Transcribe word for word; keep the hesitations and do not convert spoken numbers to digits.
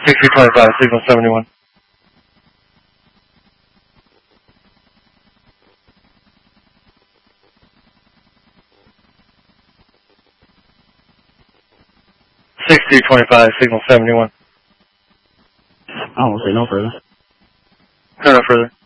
six three twenty-five, signal seventy-one. six three twenty-five, signal seventy-one. I won't say no further. No, no further.